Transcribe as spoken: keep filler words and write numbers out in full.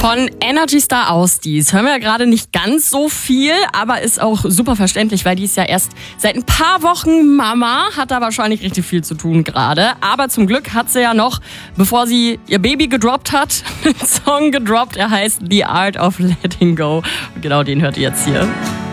Von Energy Star Ausdies hören wir ja gerade nicht ganz so viel, aber ist auch super verständlich, weil die ist ja erst seit ein paar Wochen Mama, hat da wahrscheinlich richtig viel zu tun gerade. Aber zum Glück hat sie ja noch, bevor sie ihr Baby gedroppt hat, einen Song gedroppt. Er heißt The Art of Letting Go. Und genau den hört ihr jetzt hier.